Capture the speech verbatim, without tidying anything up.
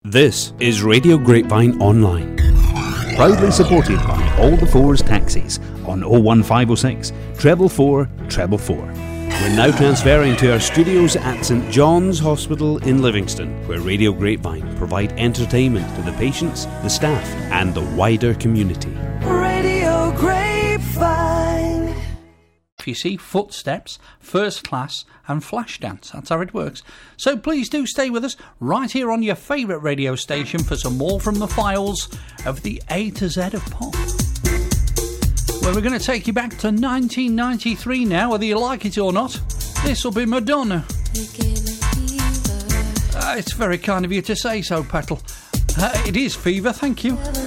This is Radio Grapevine Online, proudly supported by All the Fours Taxis on oh one five oh six, treble four, treble four. We're now transferring to our studios at St John's Hospital in Livingston, where Radio Grapevine provide entertainment to the patients, the staff, and the wider community. Radio Grapevine. You see, Footsteps, First Class and Flashdance. That's how it works. So please do stay with us right here on your favourite radio station for some more from the files of the A to Z of pop. Well, we're going to take you back to nineteen ninety-three now, whether you like it or not. This will be Madonna. Uh, it's very kind of you to say so, Petal. Uh, it is fever, thank you.